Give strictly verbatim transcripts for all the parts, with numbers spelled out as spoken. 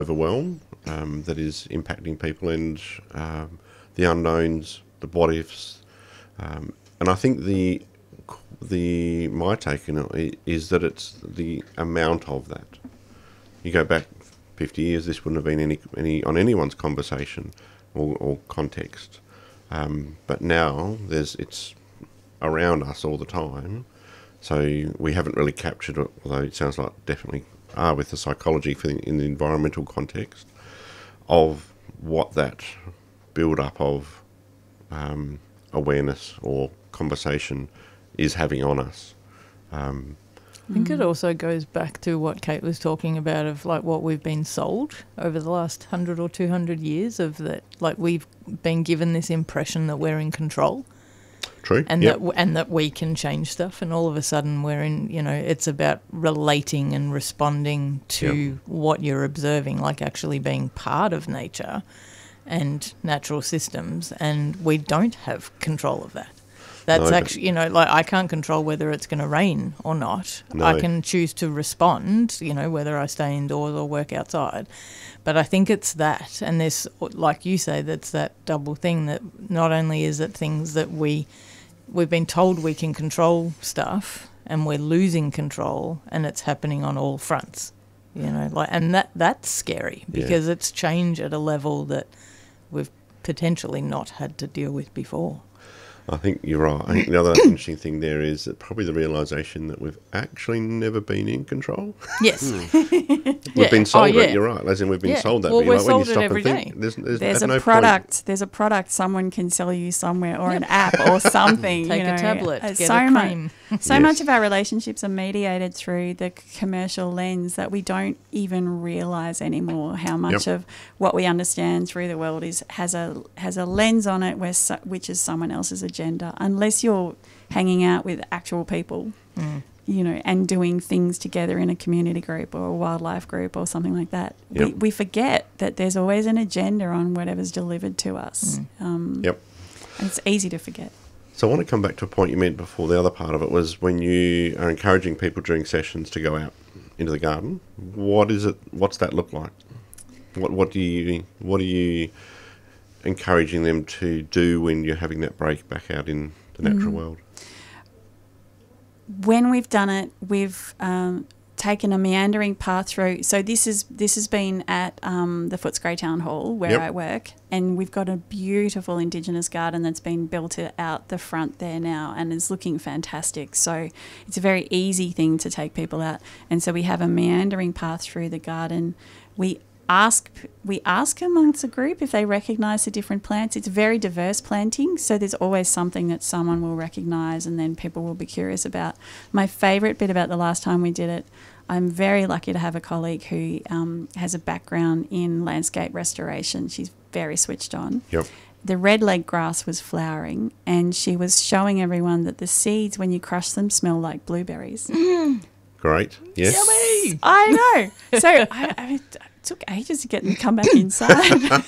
overwhelm um, that is impacting people, and um, the unknowns, the what ifs, um, and I think the the my take on it is that it's the amount of that. You go back fifty years, this wouldn't have been any any on anyone's conversation or, or context, um, but now there's it's around us all the time. So we haven't really captured it, although it sounds like definitely are with the psychology for the, in the environmental context of what that build-up of um, awareness or conversation is having on us. Um, I think it also goes back to what Kate was talking about of like what we've been sold over the last hundred or two hundred years of that, like we've been given this impression that we're in control. True. And yep. that and that we can change stuff, and all of a sudden we're in, you know, it's about relating and responding to yep. what you're observing, like actually being part of nature and natural systems, and we don't have control of that. That's no, actually, you know, like I can't control whether it's going to rain or not. No. I can choose to respond, you know, whether I stay indoors or work outside. But I think it's that, and there's, like you say, that's that double thing that not only is it things that we, we've been told we can control stuff and we're losing control, and it's happening on all fronts, you know, like, and that that's scary because yeah. it's change at a level that we've potentially not had to deal with before. I think you're right. I think the other interesting thing there is that probably the realisation that we've actually never been in control. Yes. we've yeah. been sold oh, yeah. it, you're right. As in we've been yeah. sold that. Well, but we're like, sold when you it stop every and think, day. There's, there's, there's a no product. Point. There's a product someone can sell you somewhere, or yep. an app or something. Take you know. a tablet, uh, get so a cream. Much, so yes. much of our relationships are mediated through the commercial lens that we don't even realise anymore. How much yep. of what we understand through the world is has a has a lens on it, where so, which is someone else's agenda. Unless you're hanging out with actual people, mm. you know, and doing things together in a community group or a wildlife group or something like that. Yep. We, we forget that there's always an agenda on whatever's delivered to us. Mm. Um, yep. And it's easy to forget. So I want to come back to a point you meant before. The other part of it was when you are encouraging people during sessions to go out into the garden. What is it? What's that look like? What what do you what are you encouraging them to do when you're having that break back out in the natural mm. world? When we've done it, we've um, taken a meandering path through. So this is this has been at um, the Footscray Town Hall where yep. I work, and we've got a beautiful Indigenous garden that's been built out the front there now and is looking fantastic. So it's a very easy thing to take people out, and so we have a meandering path through the garden. We ask we ask amongst the group if they recognise the different plants. It's very diverse planting, so there's always something that someone will recognise and then people will be curious about. My favourite bit about the last time we did it, I'm very lucky to have a colleague who um, has a background in landscape restoration. She's very switched on. Yep. The red leg grass was flowering, and she was showing everyone that the seeds, when you crush them, smell like blueberries. Mm. Great. Yes. Yummy. I know. So I, I It took ages to get them to come back inside.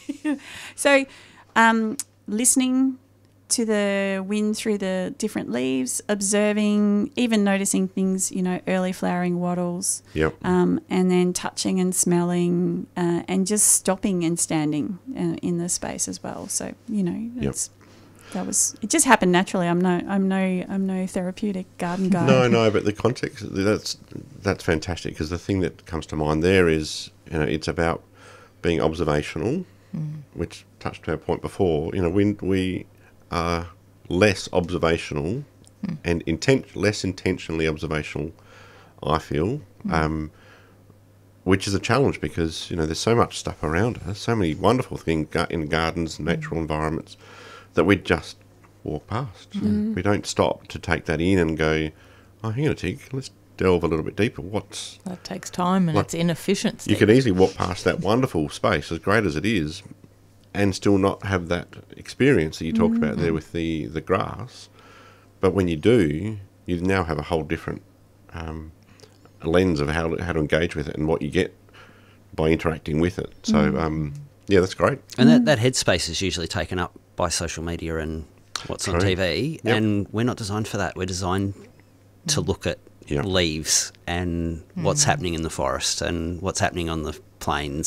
So um, listening to the wind through the different leaves, observing, even noticing things, you know, early flowering wattles, yep. um, and then touching and smelling uh, and just stopping and standing uh, in the space as well. So, you know, it's, yep. that was, it just happened naturally. I'm no, I'm no, I'm no therapeutic garden guide. No, no, but the context, that's, that's fantastic, because the thing that comes to mind there is, you know, it's about being observational, mm. which touched to our point before. You know, when we are less observational mm. and intent, less intentionally observational, I feel, mm. um, which is a challenge because, you know, there's so much stuff around us, so many wonderful things in gardens, natural mm. environments, that we just walk past. Mm. We don't stop to take that in and go, oh, hang on a tick, let's delve a little bit deeper. What's that takes time and like, it's inefficient. You could easily walk past that wonderful space, as great as it is, and still not have that experience that you talked mm-hmm. about there with the, the grass. But when you do, you now have a whole different um, lens of how to, how to engage with it and what you get by interacting with it. So, mm. um, yeah, that's great. And that, that headspace is usually taken up by social media and what's on T V, yep. and we're not designed for that. We're designed to look at yep. leaves and what's mm. happening in the forest and what's happening on the planes